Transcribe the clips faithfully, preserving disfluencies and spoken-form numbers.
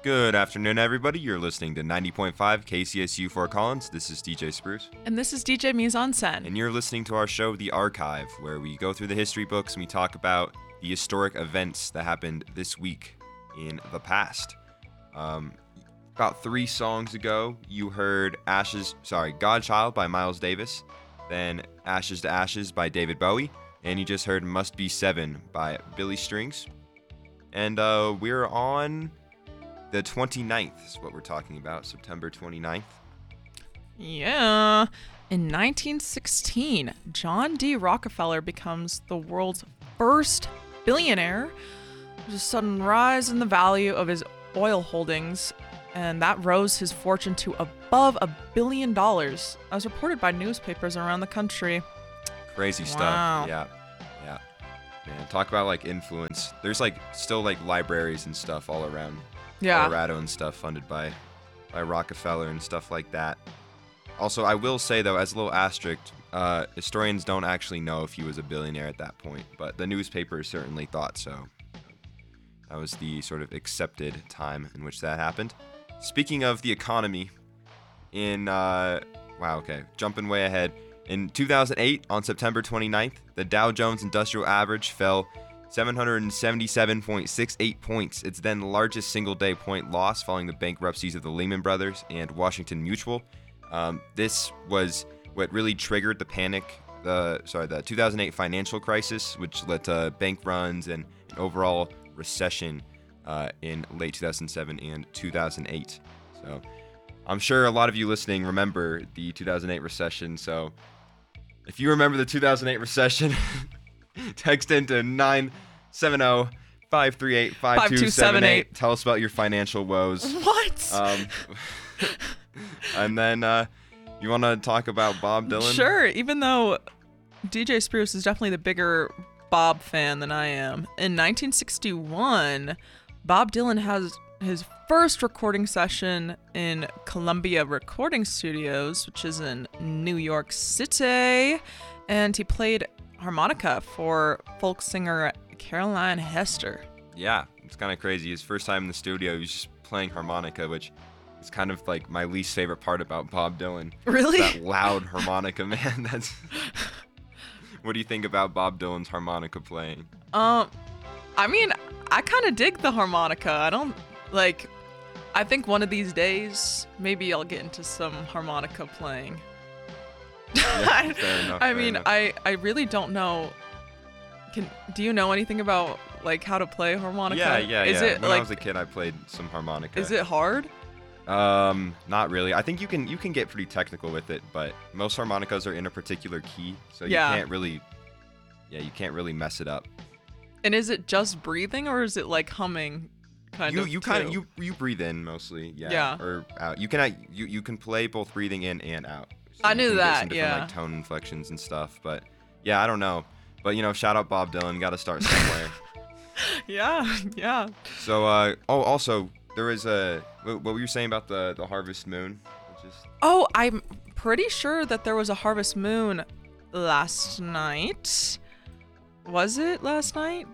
Good afternoon, everybody. You're listening to ninety point five K C S U Fort Collins. This is D J Spruce. And this is D J Mise-en-Scène. And you're listening to our show, The Archive, where we go through the history books and we talk about the historic events that happened this week in the past. Um, about three songs ago, you heard Ashes, sorry, Godchild by Miles Davis, then Ashes to Ashes by David Bowie, and you just heard Must Be Seven by Billy Strings. And uh, we're on the twenty-ninth is what we're talking about, September twenty-ninth. Yeah. In nineteen sixteen, John D. Rockefeller becomes the world's first billionaire. There's a sudden rise in the value of his oil holdings, and that rose his fortune to above a billion dollars, as reported by newspapers around the country. Crazy Wow. stuff. Yeah. Yeah. Man, talk about like influence. There's like still like libraries and stuff all around Yeah. Colorado and stuff funded by by Rockefeller and stuff like that. Also, I will say though, as a little asterisk, uh, historians don't actually know if he was a billionaire at that point, but the newspapers certainly thought so. That was the sort of accepted time in which that happened. Speaking of the economy, in uh, wow, okay, jumping way ahead. In two thousand eight, on September twenty-ninth, the Dow Jones Industrial Average fell seven hundred seventy-seven point six eight points. It's then the largest single-day point loss following the bankruptcies of the Lehman Brothers and Washington Mutual. Um, this was what really triggered the panic, the sorry, the two thousand eight financial crisis, which led to bank runs and an overall recession uh, in late two thousand seven and two thousand eight. So I'm sure a lot of you listening remember the two thousand eight recession. So if you remember the two thousand eight recession, text into nine seven zero, five three eight, five two seven eight. Tell us about your financial woes. What? Um, and then uh, you want to talk about Bob Dylan? Sure, even though D J Spruce is definitely the bigger Bob fan than I am. In nineteen sixty-one, Bob Dylan has his first recording session in Columbia Recording Studios, which is in New York City, and he played harmonica for folk singer Caroline Hester. Yeah, it's kind of crazy. His first time in the studio, he was just playing harmonica, which is kind of like my least favorite part about Bob Dylan. Really? That loud harmonica, man. That's. What do you think about Bob Dylan's harmonica playing? Um, I mean, I kind of dig the harmonica. I don't like. I think one of these days, maybe I'll get into some harmonica playing. Yeah, fair enough, I fair mean, enough. I I really don't know. Can do you know anything about like how to play harmonica? Yeah, yeah, is yeah. It, when like, I was a kid, I played some harmonica. Is it hard? Um, not really. I think you can you can get pretty technical with it, but most harmonicas are in a particular key, so Yeah. you can't really, yeah, you can't really mess it up. And is it just breathing or is it like humming? Kind you of. you kind of too? you you breathe in mostly, yeah, Yeah. or out. You can uh, you you can play both breathing in and out. So I you knew can get that, some different, yeah. like tone inflections and stuff, but yeah, I don't know. But you know, shout out Bob Dylan. Got to start somewhere. Yeah, yeah. So uh oh, also there was a what, what were you saying about the the harvest moon? Which is Oh, I'm pretty sure that there was a harvest moon last night. Was it last night?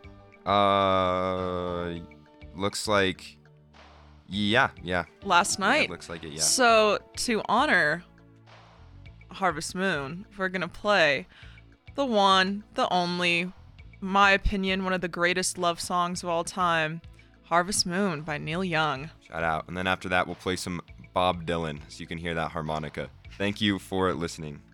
uh looks like yeah yeah. Last Yeah, night. it looks like it, yeah. So to honor Harvest Moon, we're gonna play the one, the only, my opinion, one of the greatest love songs of all time, Harvest Moon by Neil Young. Shout out. And then after that we'll play some Bob Dylan so you can hear that harmonica. Thank you for listening.